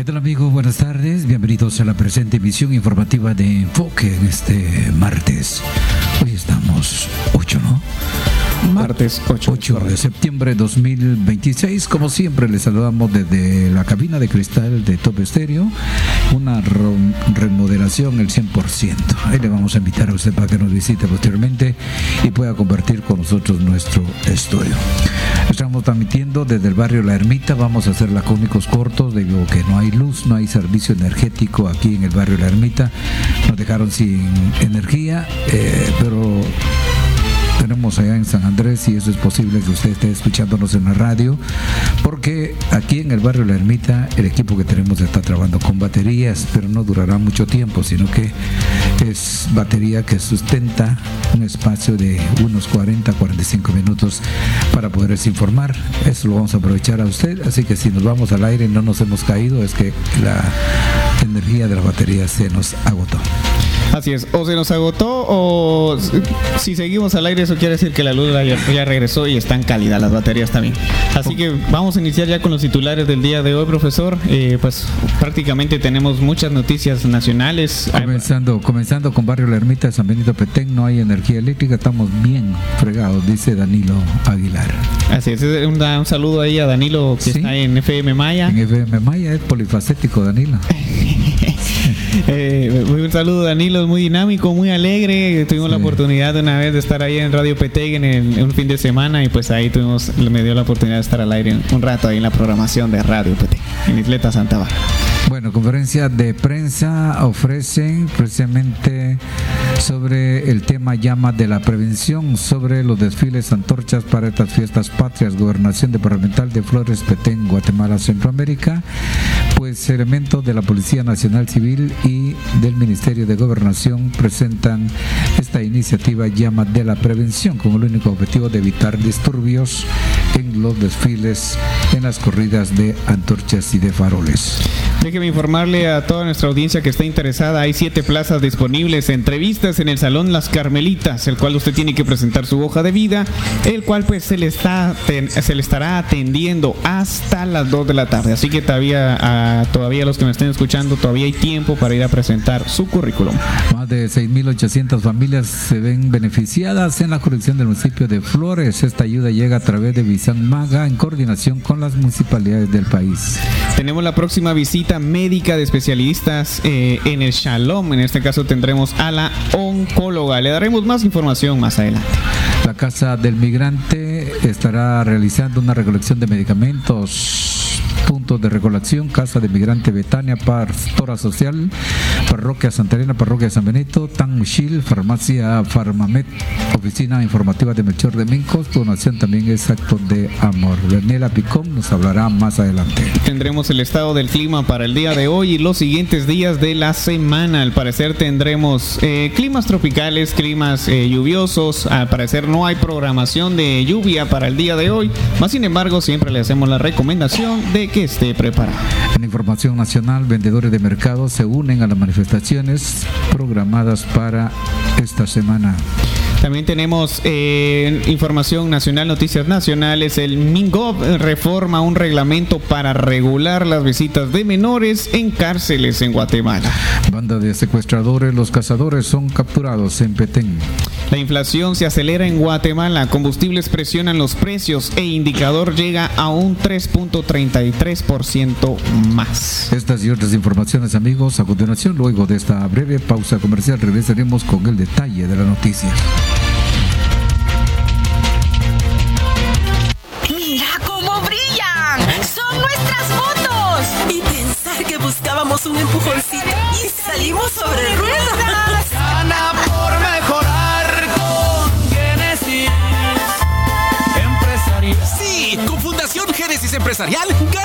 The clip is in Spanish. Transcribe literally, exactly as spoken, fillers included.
¿Qué tal, amigos? Buenas tardes. Bienvenidos a la presente emisión informativa de Enfoque en este martes. Hoy estamos ocho, ¿no? Martes ocho de septiembre de dos mil veintiséis. Como siempre, les saludamos desde la cabina de cristal de Top Estéreo. Una remodelación el cien por ciento. Ahí le vamos a invitar a usted para que nos visite posteriormente y pueda compartir con nosotros nuestro estudio. Estamos transmitiendo desde el barrio La Ermita. Vamos a hacer lacónicos cortos debido a que no hay luz, no hay servicio energético aquí en el barrio La Ermita. Nos dejaron sin energía, eh, pero tenemos allá en San Andrés, y eso es posible que usted esté escuchándonos en la radio, porque aquí en el barrio La Ermita el equipo que tenemos está trabajando con baterías, pero no durará mucho tiempo, sino que es batería que sustenta un espacio de unos cuarenta a cuarenta y cinco minutos para poderse informar. Eso lo vamos a aprovechar a usted, así que si nos vamos al aire y no nos hemos caído, es que la energía de la batería se nos agotó. Así es, o se nos agotó, o si seguimos al aire, eso quiere decir que la luz ya, ya regresó y está en calidad las baterías también. Así que vamos a iniciar ya con los titulares del día de hoy, profesor. Eh, pues prácticamente tenemos muchas noticias nacionales. Comenzando, comenzando con barrio La Ermita de San Benito Petén, no hay energía eléctrica, estamos bien fregados, dice Danilo Aguilar. Así es, un, un saludo ahí a Danilo que ¿sí? Está en F M Maya. En F M Maya es polifacético, Danilo. Eh, un saludo, Danilo, es muy dinámico, muy alegre. Tuvimos sí. la oportunidad de una vez de estar ahí en Radio Petén en, el, en un fin de semana, y pues ahí tuvimos, me dio la oportunidad de estar al aire un rato ahí en la programación de Radio Petén en Isleta Santa Bárbara. Bueno, conferencia de prensa ofrecen precisamente sobre el tema llama de la prevención sobre los desfiles antorchas para estas fiestas patrias. Gobernación Departamental de Flores, Petén, Guatemala, Centroamérica. Pues elementos de la Policía Nacional Civil y del Ministerio de Gobernación presentan esta iniciativa llama de la prevención con el único objetivo de evitar disturbios en los desfiles, en las corridas de antorchas y de faroles. Déjeme informarle a toda nuestra audiencia que está interesada, hay siete plazas disponibles, entrevistas en el Salón Las Carmelitas, el cual usted tiene que presentar su hoja de vida, el cual pues se le está ten, se le estará atendiendo hasta las dos de la tarde, así que todavía a, todavía los que me estén escuchando, todavía hay tiempo para ir a presentar su currículum. Más de seis mil ochocientas familias se ven beneficiadas en la jurisdicción del municipio de Flores. Esta ayuda llega a través de Visan Maga en coordinación con las municipalidades del país. Tenemos la próxima visita médica de especialistas eh, en el Shalom. En este caso tendremos a la oncóloga. Le daremos más información más adelante. La Casa del Migrante estará realizando una recolección de medicamentos. Puntos de recolección: Casa de Migrante Betania, Pastora Social, Parroquia Santa Elena, Parroquia San Benito, Tanmushil, Farmacia Farmamet, Oficina Informativa de Melchor de Mincos. Donación también es acto de amor. Daniela Picón nos hablará más adelante. Tendremos el estado del clima para el día de hoy y los siguientes días de la semana. Al parecer tendremos eh, climas tropicales, climas eh, lluviosos. Al parecer no hay programación de lluvia para el día de hoy, más sin embargo siempre le hacemos la recomendación de que esté preparado. En información nacional, vendedores de mercado se unen a las manifestaciones programadas para esta semana. También tenemos eh, información nacional, noticias nacionales. El MINGOV reforma un reglamento para regular las visitas de menores en cárceles en Guatemala. Banda de secuestradores, los cazadores son capturados en Petén. La inflación se acelera en Guatemala, combustibles presionan los precios e indicador llega a un tres punto treinta y tres por ciento más. Estas y otras informaciones, amigos, a continuación, luego de esta breve pausa comercial, regresaremos con el detalle de la noticia. ¡Mira cómo brillan! ¡Son nuestras fotos! Y pensar que buscábamos un empujoncito y salimos sobre ruedas. Gana por mejorar con Génesis Empresarial. Sí, con Fundación Génesis Empresarial